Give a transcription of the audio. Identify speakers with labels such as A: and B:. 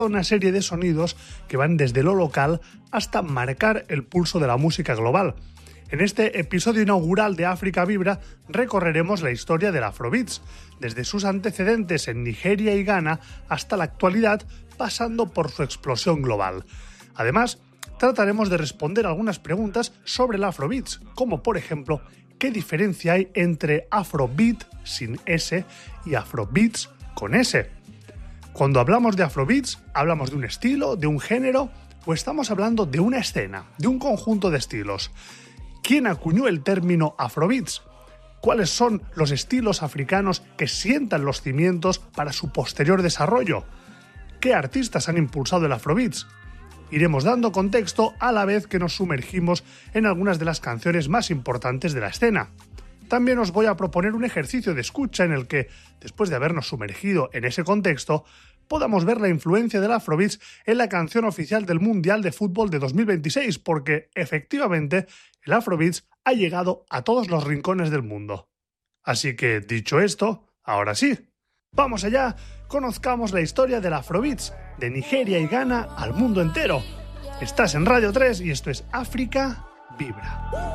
A: una serie de sonidos que van desde lo local hasta marcar el pulso de la música global. En este episodio inaugural de África Vibra recorreremos la historia del Afrobeats, desde sus antecedentes en Nigeria y Ghana hasta la actualidad, pasando por su explosión global. Además, trataremos de responder algunas preguntas sobre el Afrobeats, como por ejemplo, ¿qué diferencia hay entre Afrobeat sin S y Afrobeats con S? Cuando hablamos de Afrobeats, ¿hablamos de un estilo, de un género, o estamos hablando de una escena, de un conjunto de estilos? ¿Quién acuñó el término Afrobeats? ¿Cuáles son los estilos africanos que sientan los cimientos para su posterior desarrollo? ¿Qué artistas han impulsado el Afrobeats? Iremos dando contexto a la vez que nos sumergimos en algunas de las canciones más importantes de la escena. También os voy a proponer un ejercicio de escucha en el que, después de habernos sumergido en ese contexto, podamos ver la influencia del Afrobeats en la canción oficial del Mundial de Fútbol de 2026, porque, efectivamente, el Afrobeats ha llegado a todos los rincones del mundo. Así que, dicho esto, ahora sí, ¡vamos allá! Conozcamos la historia del Afrobeats, de Nigeria y Ghana al mundo entero. Estás en Radio 3 y esto es África Vibra.